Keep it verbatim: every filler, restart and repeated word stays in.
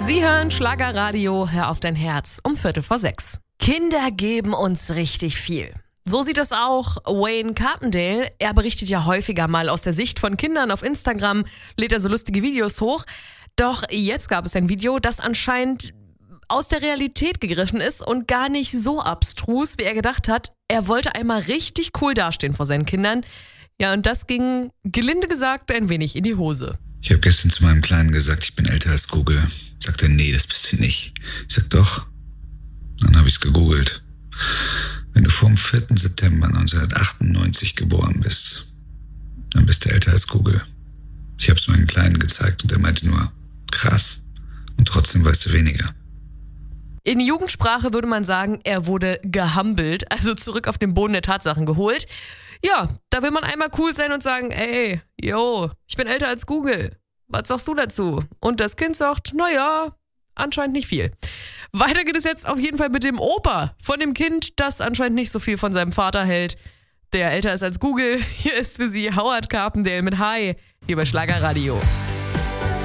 Sie hören Schlagerradio, hör auf dein Herz um Viertel vor sechs. Kinder geben uns richtig viel. So sieht es auch Wayne Carpendale. Er berichtet ja häufiger mal aus der Sicht von Kindern auf Instagram, lädt er so lustige Videos hoch. Doch jetzt gab es ein Video, das anscheinend aus der Realität gegriffen ist und gar nicht so abstrus, wie er gedacht hat. Er wollte einmal richtig cool dastehen vor seinen Kindern. Ja, und das ging, gelinde gesagt, ein wenig in die Hose. Ich habe gestern zu meinem Kleinen gesagt, ich bin älter als Google. Sagt er, nee, das bist du nicht. Ich sag, doch. Dann habe ich's gegoogelt. Wenn du vom vierten September neunzehnhundertachtundneunzig geboren bist, dann bist du älter als Google. Ich habe es meinem Kleinen gezeigt und er meinte nur, krass. Und trotzdem weißt du weniger. In Jugendsprache würde man sagen, er wurde gehumbelt, also zurück auf den Boden der Tatsachen geholt. Ja, da will man einmal cool sein und sagen, ey, yo, ich bin älter als Google. Was sagst du dazu? Und das Kind sagt, naja, anscheinend nicht viel. Weiter geht es jetzt auf jeden Fall mit dem Opa von dem Kind, das anscheinend nicht so viel von seinem Vater hält, der älter ist als Google. Hier ist für Sie Howard Carpendale mit Hi, hier bei Schlagerradio.